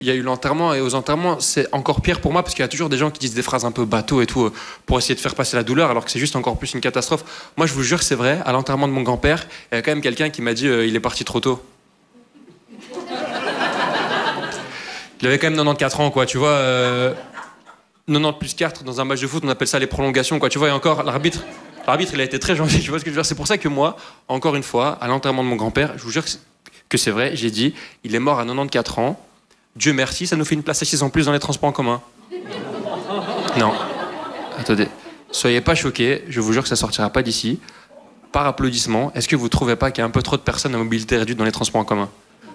il y a eu l'enterrement, et aux enterrements, c'est encore pire pour moi, parce qu'il y a toujours des gens qui disent des phrases un peu bateau et tout, pour essayer de faire passer la douleur, alors que c'est juste encore plus une catastrophe. Moi, je vous jure que c'est vrai, à l'enterrement de mon grand-père, il y a quand même quelqu'un qui m'a dit il est parti trop tôt. Il avait quand même 94 ans, quoi, tu vois. 90 plus 4 dans un match de foot, on appelle ça les prolongations, quoi, tu vois, et encore, l'arbitre, il a été très gentil, tu vois ce que je veux dire. C'est pour ça que moi, encore une fois, à l'enterrement de mon grand-père, je vous jure que c'est vrai, j'ai dit, il est mort à 94 ans, Dieu merci, ça nous fait une place assise en plus dans les transports en commun. Non. Attendez, soyez pas choqués, je vous jure que ça sortira pas d'ici. Par applaudissement, est-ce que vous trouvez pas qu'il y a un peu trop de personnes à mobilité réduite dans les transports en commun?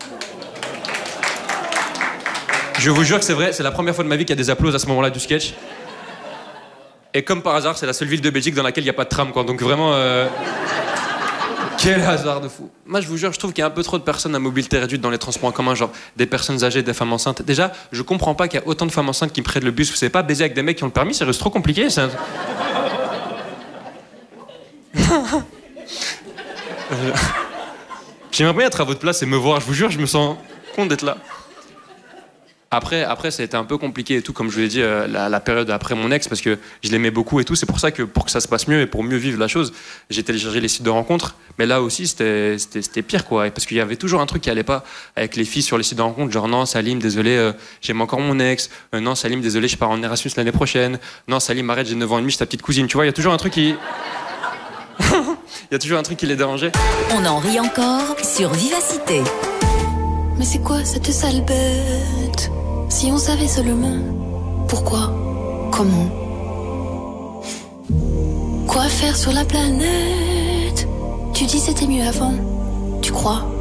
Je vous jure que c'est vrai, c'est la première fois de ma vie qu'il y a des applaudissements à ce moment-là du sketch. Et comme par hasard, c'est la seule ville de Belgique dans laquelle il n'y a pas de tram, quoi. Donc vraiment... Quel hasard de fou. Moi, je vous jure, je trouve qu'il y a un peu trop de personnes à mobilité réduite dans les transports en commun, genre des personnes âgées, des femmes enceintes. Déjà, je comprends pas qu'il y a autant de femmes enceintes qui prennent le bus. Vous savez pas, baiser avec des mecs qui ont le permis, c'est trop compliqué. J'aimerais bien être à votre place et me voir. Je vous jure, je me sens con d'être là. Après, ça a été un peu compliqué et tout, comme je vous l'ai dit, la période après mon ex, parce que je l'aimais beaucoup et tout. C'est pour ça que, pour que ça se passe mieux et pour mieux vivre la chose, j'ai téléchargé les sites de rencontres. Mais là aussi, c'était pire, quoi. Parce qu'il y avait toujours un truc qui allait pas avec les filles sur les sites de rencontres. Genre, non, Salim, désolé, j'aime encore mon ex. Non, Salim, désolé, je pars en Erasmus l'année prochaine. Non, Salim, arrête, j'ai 9 ans et demi, je suis ta petite cousine. Tu vois, il y a toujours un truc qui... Il y a toujours un truc qui les dérangeait. On en rit encore sur Vivacité. Mais c'est quoi cette sale bête? Si on savait seulement pourquoi, comment, quoi faire sur la planète. Tu dis c'était mieux avant, tu crois?